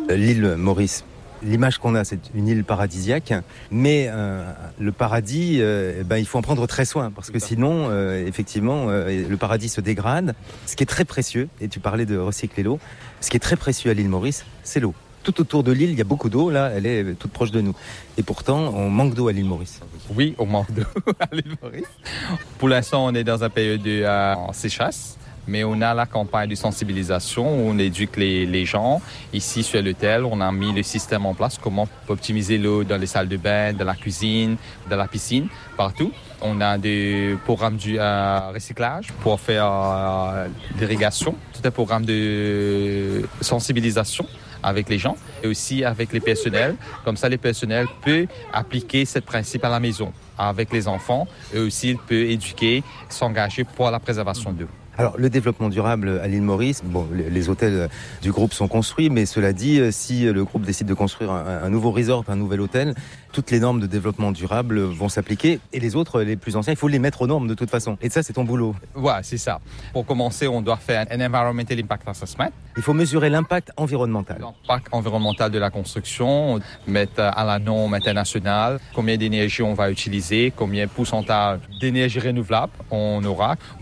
L'île Maurice, l'image qu'on a, c'est une île paradisiaque, mais le paradis, il faut en prendre très soin, parce que sinon, effectivement, le paradis se dégrade. Ce qui est très précieux, et tu parlais de recycler l'eau, ce qui est très précieux à l'île Maurice, c'est l'eau. Tout autour de l'île, il y a beaucoup d'eau, là, elle est toute proche de nous. Et pourtant, on manque d'eau à l'île Maurice. Oui, on manque d'eau à l'île Maurice. Pour l'instant, on est dans une période de sécheresse. Mais on a la campagne de sensibilisation où on éduque les gens. Ici, sur l'hôtel, on a mis le système en place, comment optimiser l'eau dans les salles de bain, dans la cuisine, dans la piscine, partout. On a des programmes du recyclage pour faire l'irrigation. C'est un programme de sensibilisation avec les gens et aussi avec les personnels. Comme ça, les personnels peuvent appliquer ce principe à la maison avec les enfants et aussi ils peuvent éduquer, s'engager pour la préservation d'eau. Alors, le développement durable à l'île Maurice, les hôtels du groupe sont construits, mais cela dit, si le groupe décide de construire un nouveau resort, un nouvel hôtel, toutes les normes de développement durable vont s'appliquer. Et les autres, les plus anciens, il faut les mettre aux normes de toute façon. Et ça, c'est ton boulot. Ouais, c'est ça. Pour commencer, on doit faire un Environmental Impact Assessment. Il faut mesurer l'impact environnemental. L'impact environnemental de la construction, mettre à la norme internationale, combien d'énergie on va utiliser, combien de pourcentage d'énergie renouvelable on aura.